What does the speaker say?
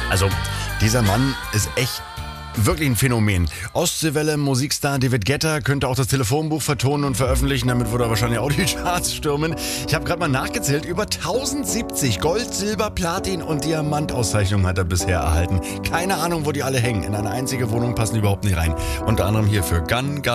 Also, dieser Mann ist echt wirklich ein Phänomen. Ostseewelle, Musikstar David Guetta könnte auch das Telefonbuch vertonen und veröffentlichen. Damit würde er wahrscheinlich auch die Charts stürmen. Ich habe gerade mal nachgezählt. Über 1070 Gold, Silber, Platin und Diamantauszeichnungen hat er bisher erhalten. Keine Ahnung, wo die alle hängen. In eine einzige Wohnung passen die überhaupt nicht rein. Unter anderem hier für Gun